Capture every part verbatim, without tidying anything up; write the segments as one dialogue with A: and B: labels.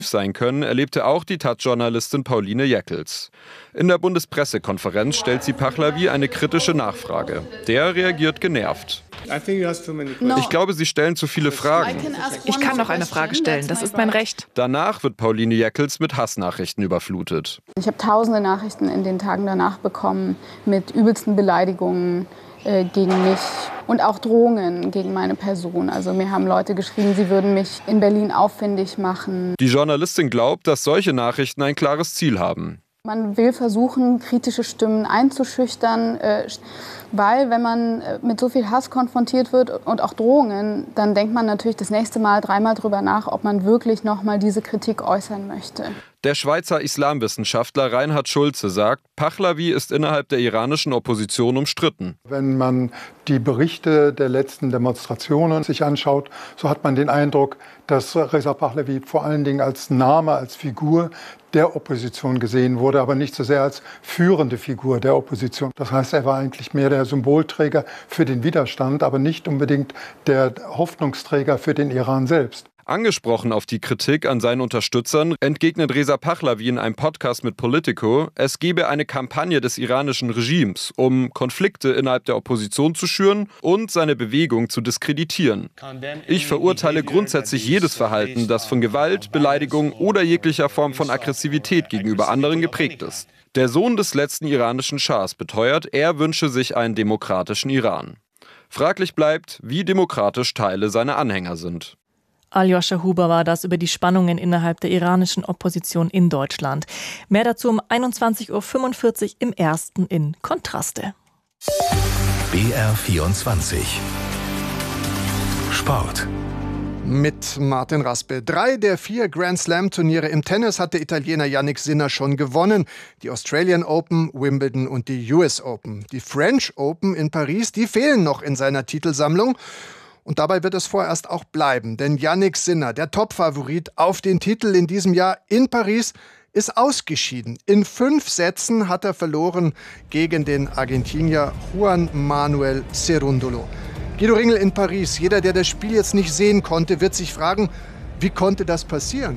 A: sein können, erlebte auch die Taz-Journalistin Pauline Jäckels. In der Bundespressekonferenz stellt sie Pahlavi eine kritische Nachfrage. Der reagiert genervt. Ich glaube, Sie stellen zu viele Fragen.
B: Ich kann noch eine Frage stellen, das ist mein Recht.
A: Danach wird Pauline Jäckels mit Hassnachrichten überflutet.
C: Ich habe tausende Nachrichten in den Tagen danach bekommen mit übelsten Beleidigungen äh, gegen mich und auch Drohungen gegen meine Person. Also mir haben Leute geschrieben, sie würden mich in Berlin auffindig machen.
A: Die Journalistin glaubt, dass solche Nachrichten ein klares Ziel haben.
C: Man will versuchen, kritische Stimmen einzuschüchtern, äh, weil wenn man mit so viel Hass konfrontiert wird und auch Drohungen, dann denkt man natürlich das nächste Mal dreimal drüber nach, ob man wirklich noch mal diese Kritik äußern möchte.
A: Der Schweizer Islamwissenschaftler Reinhard Schulze sagt, Pahlavi ist innerhalb der iranischen Opposition umstritten.
D: Wenn man die Berichte der letzten Demonstrationen sich anschaut, so hat man den Eindruck, dass Reza Pahlavi vor allen Dingen als Name, als Figur der Opposition gesehen wurde, aber nicht so sehr als führende Figur der Opposition. Das heißt, er war eigentlich mehr der Symbolträger für den Widerstand, aber nicht unbedingt der Hoffnungsträger für den Iran selbst.
A: Angesprochen auf die Kritik an seinen Unterstützern entgegnet Reza Pahlavi in einem Podcast mit Politico, es gebe eine Kampagne des iranischen Regimes, um Konflikte innerhalb der Opposition zu schüren und seine Bewegung zu diskreditieren. Ich verurteile grundsätzlich jedes Verhalten, das von Gewalt, Beleidigung oder jeglicher Form von Aggressivität gegenüber anderen geprägt ist. Der Sohn des letzten iranischen Schahs beteuert, er wünsche sich einen demokratischen Iran. Fraglich bleibt, wie demokratisch Teile seiner Anhänger sind.
B: Aljoscha Huber war das über die Spannungen innerhalb der iranischen Opposition in Deutschland. Mehr dazu um einundzwanzig Uhr fünfundvierzig im Ersten in Kontraste.
E: B R vierundzwanzig Sport.
F: Mit Martin Raspe. Drei der vier Grand-Slam-Turniere im Tennis hat der Italiener Jannik Sinner schon gewonnen. Die Australian Open, Wimbledon und die U S Open. Die French Open in Paris, die fehlen noch in seiner Titelsammlung. Und dabei wird es vorerst auch bleiben, denn Jannik Sinner, der Topfavorit auf den Titel in diesem Jahr in Paris, ist ausgeschieden. In fünf Sätzen hat er verloren gegen den Argentinier Juan Manuel Cerúndolo. Guido Ringel in Paris. Jeder, der das Spiel jetzt nicht sehen konnte, wird sich fragen, wie konnte das passieren?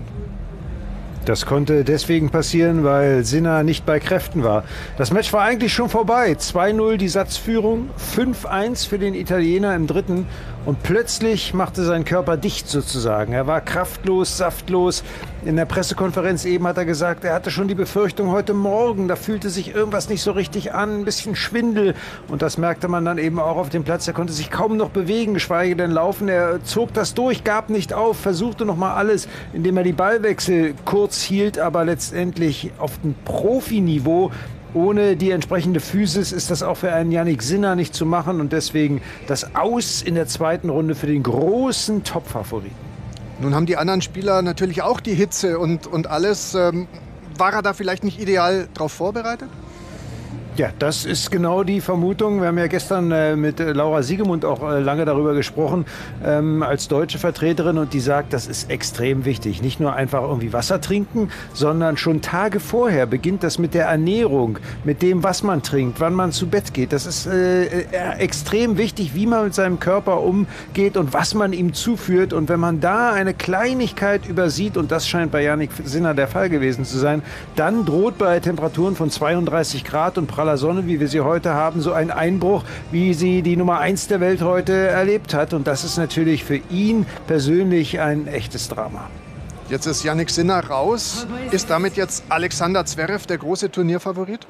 G: Das konnte deswegen passieren, weil Sinner nicht bei Kräften war. Das Match war eigentlich schon vorbei. zwei null die Satzführung, fünf eins für den Italiener im dritten. Und plötzlich machte sein Körper dicht sozusagen. Er war kraftlos, saftlos. In der Pressekonferenz eben hat er gesagt, er hatte schon die Befürchtung heute Morgen. Da fühlte sich irgendwas nicht so richtig an, ein bisschen Schwindel. Und das merkte man dann eben auch auf dem Platz. Er konnte sich kaum noch bewegen, geschweige denn laufen. Er zog das durch, gab nicht auf, versuchte noch mal alles, indem er die Ballwechsel kurz hielt, aber letztendlich auf dem Profiniveau. Ohne die entsprechende Physis ist das auch für einen Jannik Sinner nicht zu machen und deswegen das Aus in der zweiten Runde für den großen Top-Favoriten.
F: Nun haben die anderen Spieler natürlich auch die Hitze und, und alles. Ähm, war er da vielleicht nicht ideal darauf vorbereitet?
G: Ja, das ist genau die Vermutung. Wir haben ja gestern äh, mit äh, Laura Siegemund auch äh, lange darüber gesprochen, ähm, als deutsche Vertreterin. Und die sagt, das ist extrem wichtig. Nicht nur einfach irgendwie Wasser trinken, sondern schon Tage vorher beginnt das mit der Ernährung, mit dem, was man trinkt, wann man zu Bett geht. Das ist äh, äh, extrem wichtig, wie man mit seinem Körper umgeht und was man ihm zuführt. Und wenn man da eine Kleinigkeit übersieht, und das scheint bei Jannik Sinner der Fall gewesen zu sein, dann droht bei Temperaturen von zweiunddreißig Grad und praller Sonne, wie wir sie heute haben, so ein Einbruch, wie sie die Nummer eins der Welt heute erlebt hat. Und das ist natürlich für ihn persönlich ein echtes Drama.
F: Jetzt ist Jannik Sinner raus. Ist damit jetzt Alexander Zverev der große Turnierfavorit?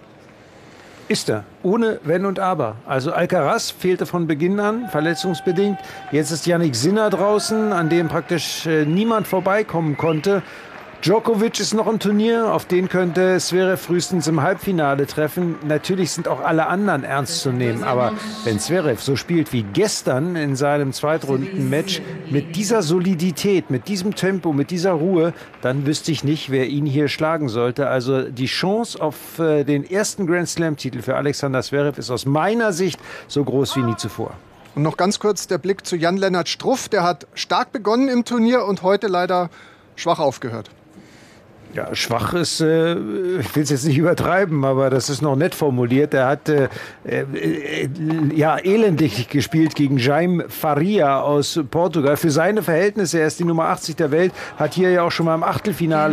G: Ist er. Ohne Wenn und Aber. Also Alcaraz fehlte von Beginn an, verletzungsbedingt. Jetzt ist Jannik Sinner draußen, an dem praktisch äh, niemand vorbeikommen konnte. Djokovic ist noch im Turnier, auf den könnte Zverev frühestens im Halbfinale treffen. Natürlich sind auch alle anderen ernst zu nehmen, aber wenn Zverev so spielt wie gestern in seinem Zweitrunden-Match, mit dieser Solidität, mit diesem Tempo, mit dieser Ruhe, dann wüsste ich nicht, wer ihn hier schlagen sollte. Also die Chance auf äh, den ersten Grand-Slam-Titel für Alexander Zverev ist aus meiner Sicht so groß wie nie zuvor.
F: Und noch ganz kurz der Blick zu Jan-Lennart Struff. Der hat stark begonnen im Turnier und heute leider schwach aufgehört.
G: Ja, schwach ist, äh, ich will es jetzt nicht übertreiben, aber das ist noch nett formuliert. Er hat äh, äh, ja elendig gespielt gegen Jaime Faria aus Portugal. Für seine Verhältnisse, er ist die Nummer achtzig der Welt, hat hier ja auch schon mal im Achtelfinale